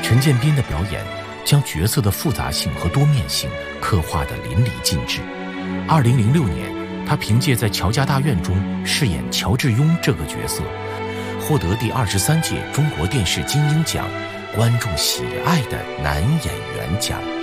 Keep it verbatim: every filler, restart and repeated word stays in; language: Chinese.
陈建斌的表演将角色的复杂性和多面性刻画得淋漓尽致。二零零六年，他凭借在《乔家大院》中饰演乔致庸这个角色，获得第二十三届中国电视金鹰奖观众喜爱的男演员奖。